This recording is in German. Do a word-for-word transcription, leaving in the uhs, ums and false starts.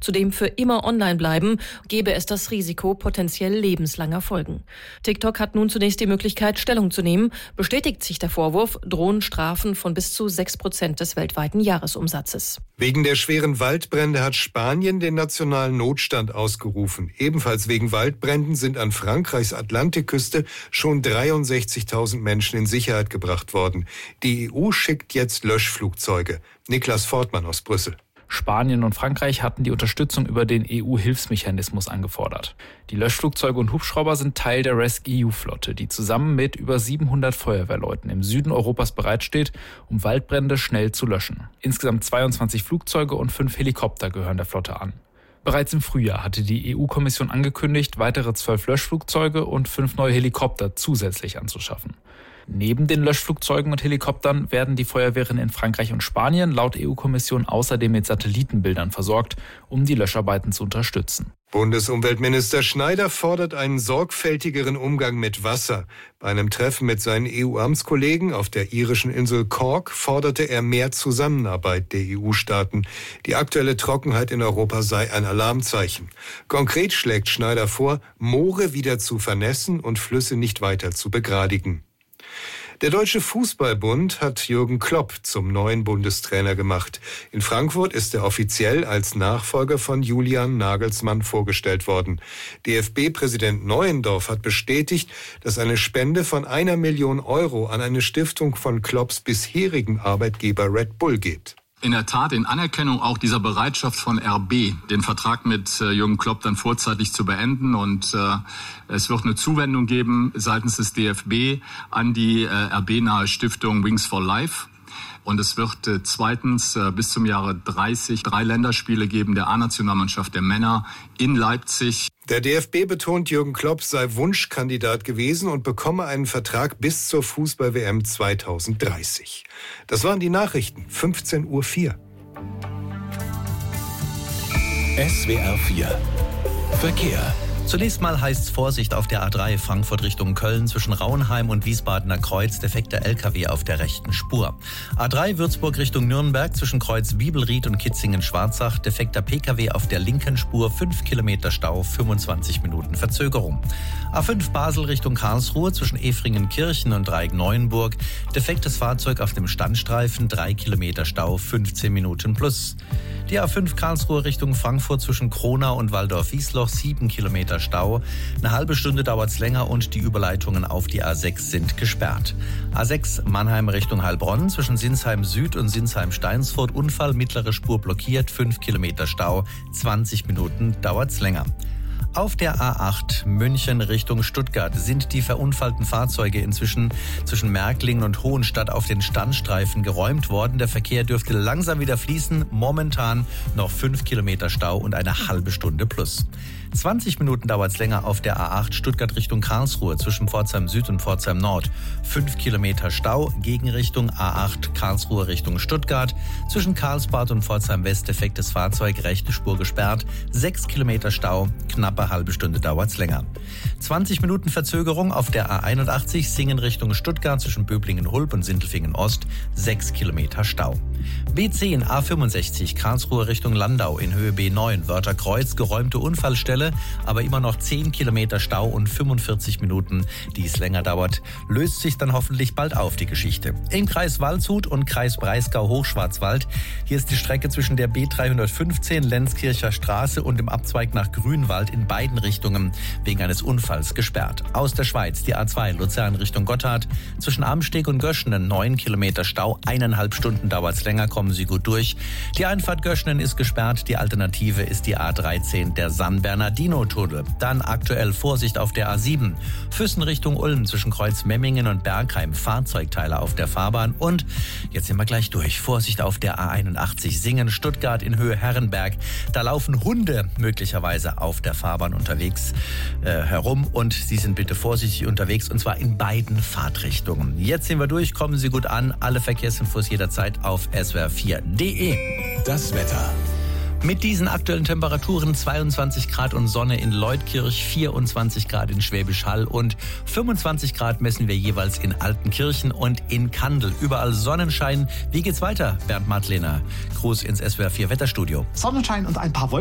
Zudem für immer online bleiben, gebe es das Risiko potenziell lebenslanger Folgen. TikTok hat nun zunächst die Möglichkeit, Stellung zu nehmen. Bestätigt sich der Vorwurf, drohen Strafen von bis zu sechs Prozent des weltweiten Jahresumsatzes. Wegen der schweren Waldbrände hat Spanien den nationalen Notstand ausgerufen. Ebenfalls wegen Waldbränden sind an Frankreichs Atlantikküste schon dreiundsechzigtausend Menschen in Sicherheit gebracht worden. Die E U schickt jetzt Löschflugzeuge. Niklas Fortmann aus Brüssel. Spanien und Frankreich hatten die Unterstützung über den E U-Hilfsmechanismus angefordert. Die Löschflugzeuge und Hubschrauber sind Teil der rescEU Flotte, die zusammen mit über siebenhundert Feuerwehrleuten im Süden Europas bereitsteht, um Waldbrände schnell zu löschen. Insgesamt zweiundzwanzig Flugzeuge und fünf Helikopter gehören der Flotte an. Bereits im Frühjahr hatte die E U-Kommission angekündigt, weitere zwölf Löschflugzeuge und fünf neue Helikopter zusätzlich anzuschaffen. Neben den Löschflugzeugen und Helikoptern werden die Feuerwehren in Frankreich und Spanien laut E U-Kommission außerdem mit Satellitenbildern versorgt, um die Löscharbeiten zu unterstützen. Bundesumweltminister Schneider fordert einen sorgfältigeren Umgang mit Wasser. Bei einem Treffen mit seinen E U-Amtskollegen auf der irischen Insel Cork forderte er mehr Zusammenarbeit der E U-Staaten. Die aktuelle Trockenheit in Europa sei ein Alarmzeichen. Konkret schlägt Schneider vor, Moore wieder zu vernässen und Flüsse nicht weiter zu begradigen. Der Deutsche Fußballbund hat Jürgen Klopp zum neuen Bundestrainer gemacht. In Frankfurt ist er offiziell als Nachfolger von Julian Nagelsmann vorgestellt worden. D F B-Präsident Neuendorf hat bestätigt, dass eine Spende von einer Million Euro an eine Stiftung von Klopps bisherigen Arbeitgeber Red Bull geht. In der Tat in Anerkennung auch dieser Bereitschaft von R B, den Vertrag mit äh, Jürgen Klopp dann vorzeitig zu beenden. Und äh, es wird eine Zuwendung geben seitens des D F B an die äh, R B-nahe Stiftung Wings for Life. Und es wird äh, zweitens äh, bis zum Jahre dreißig drei Länderspiele geben der A-Nationalmannschaft der Männer in Leipzig. Der D F B betont, Jürgen Klopp sei Wunschkandidat gewesen und bekomme einen Vertrag bis zur Fußball-W M zweitausenddreißig. Das waren die Nachrichten, fünfzehn Uhr vier. S W R vier Verkehr. Zunächst mal heißt es Vorsicht auf der A drei Frankfurt Richtung Köln zwischen Rauenheim und Wiesbadener Kreuz, defekter L K W auf der rechten Spur. A drei Würzburg Richtung Nürnberg zwischen Kreuz Wiebelried und Kitzingen-Schwarzach, defekter P K W auf der linken Spur, fünf Kilometer Stau, fünfundzwanzig Minuten Verzögerung. A fünf Basel Richtung Karlsruhe zwischen Efringen-Kirchen und Dreieck-Neuenburg, defektes Fahrzeug auf dem Standstreifen, drei Kilometer Stau, fünfzehn Minuten plus. Die A fünf Karlsruhe Richtung Frankfurt zwischen Kronau und Waldorf-Wiesloch, sieben Kilometer Stau. Eine halbe Stunde dauert es länger und die Überleitungen auf die A sechs sind gesperrt. A sechs Mannheim Richtung Heilbronn zwischen Sinsheim Süd und Sinsheim-Steinsfurt, Unfall, mittlere Spur blockiert, fünf Kilometer Stau, zwanzig Minuten dauert es länger. Auf der A acht München Richtung Stuttgart sind die verunfallten Fahrzeuge inzwischen zwischen Märklingen und Hohenstadt auf den Standstreifen geräumt worden. Der Verkehr dürfte langsam wieder fließen. Momentan noch fünf Kilometer Stau und eine halbe Stunde plus. zwanzig Minuten dauert es länger auf der A acht Stuttgart Richtung Karlsruhe zwischen Pforzheim Süd und Pforzheim Nord. fünf Kilometer Stau, Gegenrichtung A acht Karlsruhe Richtung Stuttgart. Zwischen Karlsbad und Pforzheim West defektes Fahrzeug, rechte Spur gesperrt. sechs Kilometer Stau, knappe halbe Stunde dauert es länger. zwanzig Minuten Verzögerung auf der A einundachtzig Singen Richtung Stuttgart zwischen Böblingen-Hulb und Sindelfingen Ost. sechs Kilometer Stau. B zehn A fünfundsechzig Karlsruhe Richtung Landau in Höhe B neun Wörtherkreuz, geräumte Unfallstelle, aber immer noch zehn Kilometer Stau und fünfundvierzig Minuten, die es länger dauert, löst sich dann hoffentlich bald auf, die Geschichte. Im Kreis Waldshut und Kreis Breisgau-Hochschwarzwald, hier ist die Strecke zwischen der B dreihundertfünfzehn Lenzkircher Straße und dem Abzweig nach Grünwald in beiden Richtungen wegen eines Unfalls gesperrt. Aus der Schweiz die A zwei Luzern Richtung Gotthard, zwischen Amsteg und Göschenen neun Kilometer Stau, eineinhalb Stunden dauert es länger, kommen Sie gut durch. Die Einfahrt Göschenen ist gesperrt, die Alternative ist die A dreizehn, der San-Bernardino-Tunnel. Dann aktuell Vorsicht auf der A sieben, Füssen Richtung Ulm zwischen Kreuz Memmingen und Bergheim, Fahrzeugteile auf der Fahrbahn und jetzt sind wir gleich durch. Vorsicht auf der A einundachtzig Singen Stuttgart in Höhe Herrenberg, da laufen Hunde möglicherweise auf der Fahrbahn unterwegs äh, herum und Sie sind bitte vorsichtig unterwegs und zwar in beiden Fahrtrichtungen. Jetzt sind wir durch, kommen Sie gut an, alle Verkehrsinfos jederzeit auf S W R vier punkt de. Das Wetter. Mit diesen aktuellen Temperaturen zweiundzwanzig Grad und Sonne in Leutkirch, vierundzwanzig Grad in Schwäbisch Hall und fünfundzwanzig Grad messen wir jeweils in Altenkirchen und in Kandel. Überall Sonnenschein. Wie geht's weiter, Bernd Madlener? Gruß ins S W R vier Wetterstudio. Sonnenschein und ein paar Wolken.